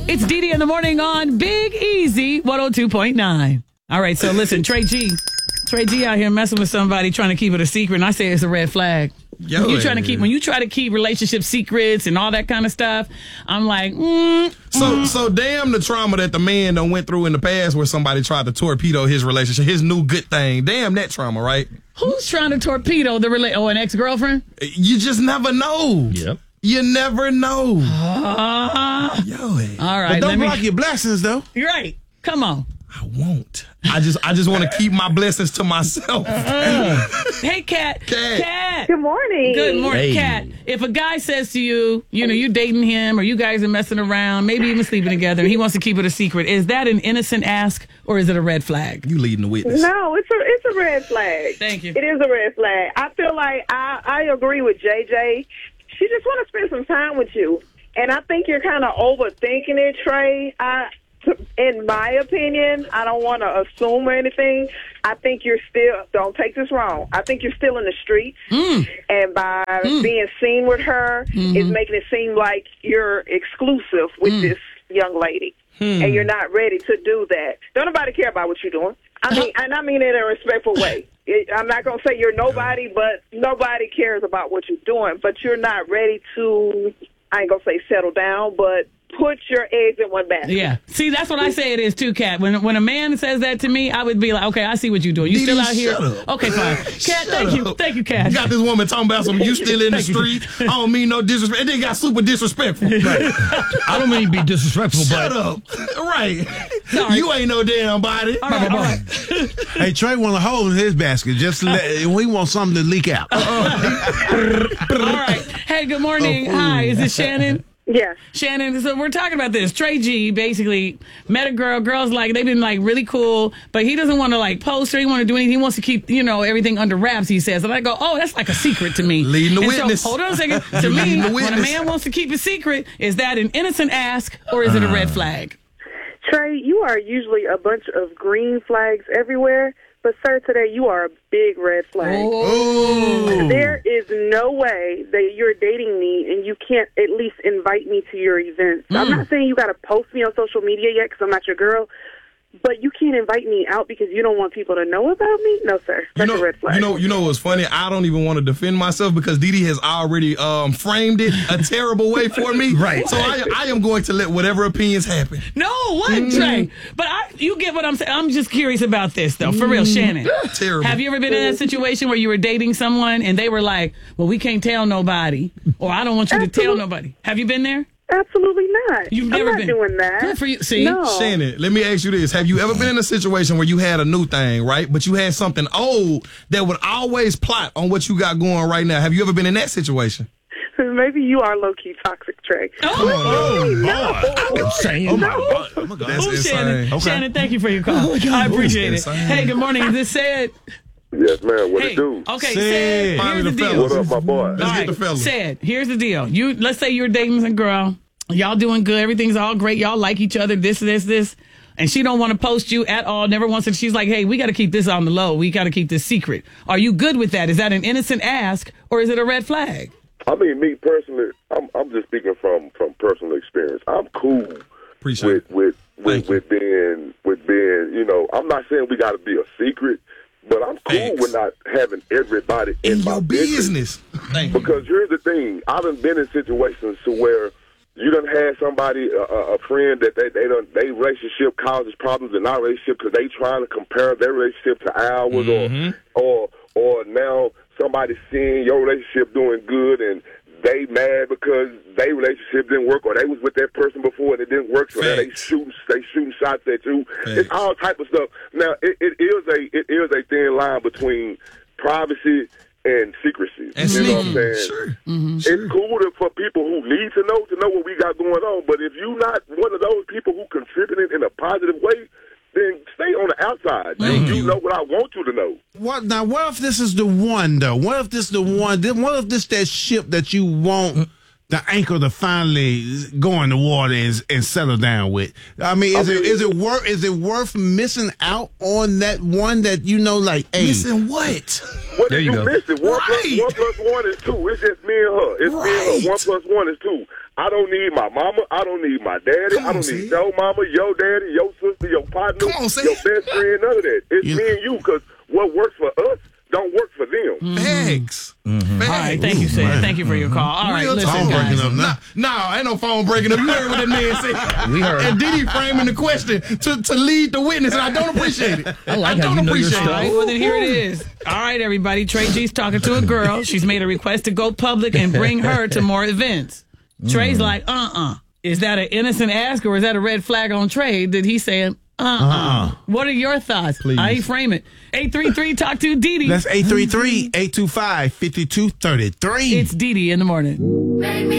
It's Dee in the morning on Big Easy 102.9. All right, so listen, Trey G out here messing with somebody trying to keep it a secret, and I say it's a red flag. When you try to keep relationship secrets and all that kind of stuff, I'm like, So damn the trauma that the man done went through in the past where somebody tried to torpedo his relationship, his new good thing. Damn that trauma, right? Who's trying to torpedo the an ex-girlfriend? You just never know. Yep. You never know. All right. But don't block your blessings, though. You're right. Come on. I won't. I just want to keep my blessings to myself. Hey, Kat. Good morning. Good morning, Hey. Kat. If a guy says to you, you're dating him or you guys are messing around, maybe even sleeping together, and he wants to keep it a secret, is that an innocent ask or is it a red flag? You leading the witness. No, it's a red flag. Thank you. It is a red flag. I feel like I agree with JJ. She just want to spend some time with you. And I think you're kind of overthinking it, Trey. In my opinion, I don't want to assume or anything. I think you're still, don't take this wrong, I think you're still in the streets. And by being seen with her, it's making it seem like you're exclusive with this young lady. And you're not ready to do that. Don't nobody care about what you're doing. I mean it in a respectful way. I'm not going to say you're nobody, but nobody cares about what you're doing. But you're not ready to, I ain't going to say settle down, but put your eggs in one basket. Yeah. See, that's what I say it is too, Kat. When a man says that to me, I would be like, okay, I see what you're doing. You still out here? Shut up. Okay, fine. Kat, thank you. Thank you, Kat. You got this woman talking about something. You still in the street. I don't mean no disrespect. And they got super disrespectful. I don't mean to be disrespectful, Shut but... up. Right. Sorry. You ain't no damn body. All right. Hey, Trey want a hole in his basket. Just we want something to leak out. All right. Hey, good morning. Hi, is this Shannon? Yes. Shannon, so we're talking about this. Trey G basically met a girl. Girls like, they've been like really cool, but he doesn't want to like post or he want to do anything. He wants to keep, everything under wraps, he says. And I go, oh, that's like a secret to me. Leading the And witness. So, hold on a second. To me, when a man wants to keep a secret, is that an innocent ask or is it a red flag? Trey, you are usually a bunch of green flags everywhere, but sir, today you are a big red flag. Oh. There is no way that you're dating me and you can't at least invite me to your events. I'm not saying you got to post me on social media yet because I'm not your girl, but you can't invite me out because you don't want people to know about me? No, sir. That's a red flag. You know what's funny? I don't even want to defend myself because Dee has already framed it a terrible way for me. Right. So I am going to let whatever opinions happen. No, what, Trey? But you get what I'm saying. I'm just curious about this, though. For real, Shannon. Terrible. Have you ever been in that situation where you were dating someone and they were like, well, we can't tell nobody, or I don't want you to tell nobody? Have you been there? Absolutely not. You've never I'm not been doing that. Good for you. See? No. Shannon, let me ask you this. Have you ever been in a situation where you had a new thing, right? But you had something old that would always plot on what you got going right now? Have you ever been in that situation? Maybe you are low-key toxic, Trey. I'm saying. Oh, my God. That's Oh, insane. Shannon. Okay. Shannon, thank you for your call. I appreciate it. Insane. Hey, good morning. Is this Sid? Yes, ma'am. What Hey, it do? okay, Sid. Sid, here's the Finally, the deal. fellas. What up, my boy? All Let's get the fellas. Sid, here's the deal. Let's say you're dating a girl. Y'all doing good. Everything's all great. Y'all like each other. This. And she don't want to post you at all. Never wants to. She's like, hey, we got to keep this on the low. We got to keep this secret. Are you good with that? Is that an innocent ask or is it a red flag? I mean, me personally, I'm just speaking from personal experience. I'm cool Appreciate it. with Thank you. being. I'm not saying we got to be a secret, but I'm cool Facts. with not having everybody In my your business. Thank you. Because here's the thing: I done been in situations to where you done had somebody, a friend that they relationship causes problems in our relationship because they trying to compare their relationship to ours, or now somebody seeing your relationship doing good and they mad because their relationship didn't work, or they was with that person before and it didn't work, so now they shooting shots at you. Facts. It's all type of stuff. Now it is a thin line between privacy and secrecy. And you know what I'm sneaky. saying? Sure. It's cool for people who need to know what we got going on. But if you're not one of those people who contributing in a positive way, then stay on the outside. You know what I want you to know. What if this is the one, though? What if this is the one? What if this that ship that you want the anchor to finally go in the water and settle down with? I mean, is it worth missing out on that one that like, hey, Missing what? What There did you you go. miss it? One Right. plus one is two. It's just me and her. It's me and her. 1 + 1 is 2. I don't need my mama. I don't need my daddy. Come on, I don't Sid. need your mama, your daddy, your sister, your partner, Come on, Sid. your best friend, none of that. It's me and you, because what works for us don't work for them. Facts. All right, thank you, Sid. Thank you for your call. All right, Real listen, talk. guys. breaking up now. No, ain't no phone breaking up. You heard what that man said. We heard. And Diddy framing the question to lead the witness, and I don't appreciate it. I like how don't you know your appreciate All right, stuff. well, then here it is. All right, everybody. Trey G's talking to a girl. She's made a request to go public and bring her to more events. Trey's like, Is that an innocent ask or is that a red flag on Trey? Did he say, What are your thoughts? Please. I frame it. 833 Talk to Didi. That's 833-825-5233. It's Didi in the morning.